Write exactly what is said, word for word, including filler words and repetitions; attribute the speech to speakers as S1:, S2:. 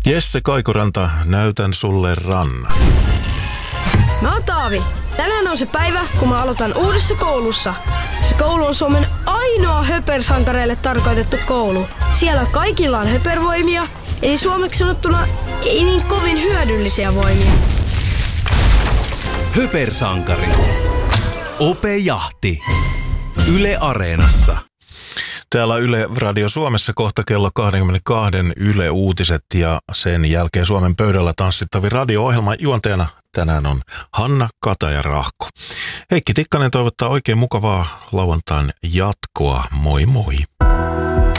S1: Jesse Kaikuranta, näytän sulle rannan.
S2: Mä oon Taavi. Tänään on se päivä, kun mä aloitan uudessa koulussa. Se koulu on Suomen ainoa höpersankareille tarkoitettu koulu. Siellä kaikilla on höpervoimia, eli suomeksi sanottuna ei niin kovin hyödyllisiä voimia.
S3: Höpersankari. Ope Jahti. Yle Areenassa.
S1: Täällä Yle Radio Suomessa kohta kello kaksikymmentäkaksi Yle Uutiset ja sen jälkeen Suomen pöydällä tanssittavi radio-ohjelma juonteena tänään on Hanna Kataja-Rahko. Heikki Tikkanen toivottaa oikein mukavaa lauantain jatkoa. Moi moi!